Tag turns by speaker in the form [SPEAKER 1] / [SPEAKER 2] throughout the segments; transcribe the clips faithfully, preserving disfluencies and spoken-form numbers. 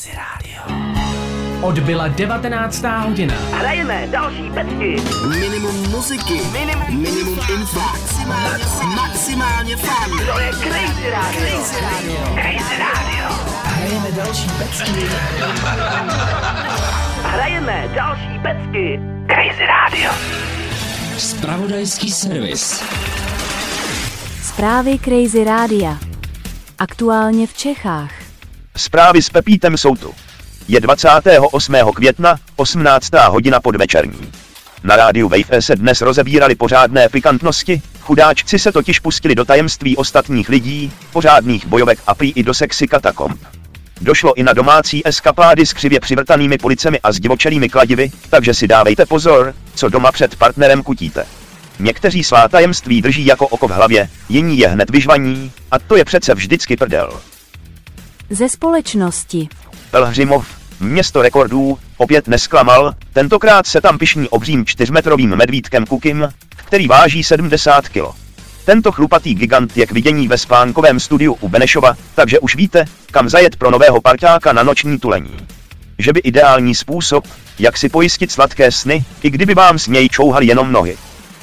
[SPEAKER 1] Crazy Radio. Odbyla devatenáctá hodina.
[SPEAKER 2] Hrajeme další pecky.
[SPEAKER 3] Minimum muziky. Minimum, minimum info. Maximálně, maximálně fun.
[SPEAKER 2] To je Crazy Radio.
[SPEAKER 3] Crazy Radio.
[SPEAKER 2] Crazy Radio.
[SPEAKER 3] Hrajeme další pecky.
[SPEAKER 2] Hrajeme další pecky. Crazy Radio.
[SPEAKER 4] Zpravodajský servis.
[SPEAKER 5] Zprávy Crazy Rádia. Aktuálně v Čechách.
[SPEAKER 6] Zprávy s Pepítem jsou tu. Je dvacátého osmého května, osmnáctá hodina podvečerní. Na rádiu Wave se dnes rozebírali pořádné pikantnosti, chudáčci se totiž pustili do tajemství ostatních lidí, pořádných bojovek a prý i do sexy katakomb. Došlo i na domácí eskapády s křivě přivrtanými policemi a zdivočelými kladivy, takže si dávejte pozor, co doma před partnerem kutíte. Někteří svá tajemství drží jako oko v hlavě, jiní je hned vyžvaní, a to je přece vždycky prdel.
[SPEAKER 5] Ze společnosti.
[SPEAKER 6] Pelhřimov, město rekordů, opět nesklamal, tentokrát se tam pyšní obřím čtyřmetrovým medvídkem Kukim, který váží sedmdesát kilo. Tento chlupatý gigant je k vidění ve spánkovém studiu u Benešova, takže už víte, kam zajet pro nového parťáka na noční tulení. Že by ideální způsob, jak si pojistit sladké sny, i kdyby vám s něj čouhaly jenom nohy.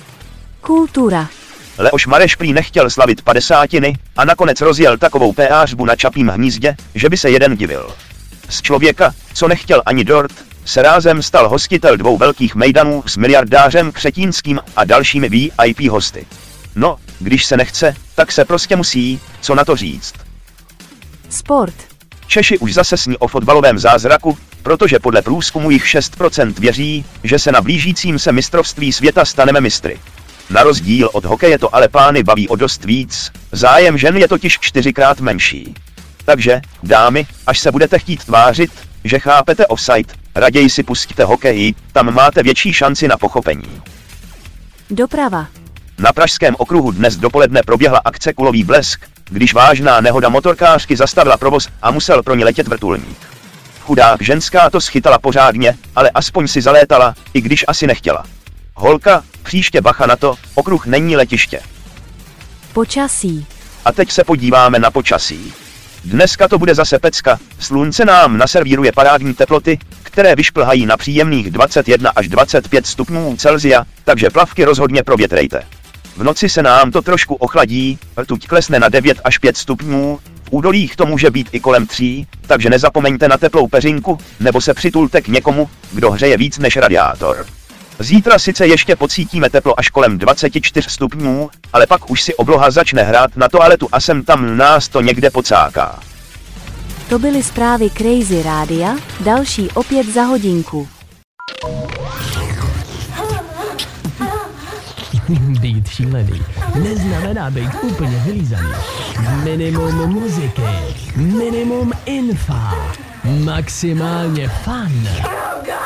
[SPEAKER 5] Kultura.
[SPEAKER 6] Leoš Mareš prý nechtěl slavit padesátiny a nakonec rozjel takovou péářbu na Čapím hnízdě, že by se jeden divil. Z člověka, co nechtěl ani dort, se rázem stal hostitel dvou velkých mejdanů s miliardářem Křetínským a dalšími V I P hosty. No, když se nechce, tak se prostě musí, co na to říct.
[SPEAKER 5] Sport.
[SPEAKER 6] Češi už zase sní o fotbalovém zázraku, protože podle průzkumu jich šest procent věří, že se na blížícím se mistrovství světa staneme mistry. Na rozdíl od hokeje to ale pány baví o dost víc, zájem žen je totiž čtyřikrát menší. Takže, dámy, až se budete chtít tvářit, že chápete offside, raději si pustíte hokej, tam máte větší šanci na pochopení.
[SPEAKER 5] Doprava.
[SPEAKER 6] Na Pražském okruhu dnes dopoledne proběhla akce Kulový blesk, když vážná nehoda motorkářky zastavila provoz a musel pro ní letět vrtulník. Chudák ženská to schytala pořádně, ale aspoň si zalétala, i když asi nechtěla. Holka, příště bacha na to, okruh není letiště.
[SPEAKER 5] Počasí.
[SPEAKER 6] A teď se podíváme na počasí. Dneska to bude zase pecka, slunce nám naservíruje parádní teploty, které vyšplhají na příjemných dvacet jedna až dvacet pět stupňů Celsia, takže plavky rozhodně provětrejte. V noci se nám to trošku ochladí, rtuť klesne na devět až pět stupňů, v údolích to může být i kolem tří, takže nezapomeňte na teplou peřinku, nebo se přitulte k někomu, kdo hřeje víc než radiátor. Zítra sice ještě pocítíme teplo až kolem dvacet čtyři stupňů, ale pak už si obloha začne hrát na toaletu a sem tam nás to někde pocáká.
[SPEAKER 5] To byly zprávy Crazy Rádia, další opět za hodinku.
[SPEAKER 1] Být šílený neznamená být úplně vylízaný. Minimum muziky, minimum infa, maximálně fun.